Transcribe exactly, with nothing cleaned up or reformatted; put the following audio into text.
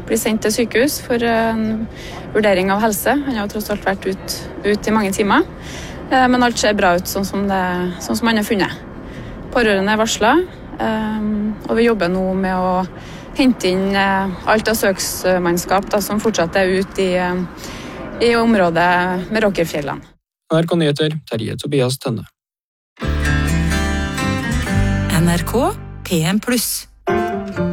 bli sendt til sykehus for en vurdering av helse. Han har tross alt vært ut, ut i mange timer, men alt ser bra ut sånn som, det, sånn som han har funnet. Pårørende er varslet, og vi jobber nå med å hente inn alt av søksmannskap da, som fortsatt er ute i, i området med Råkerfjellene. N R K Nyheter, Terje Tobias Tønne. N R K P M pluss.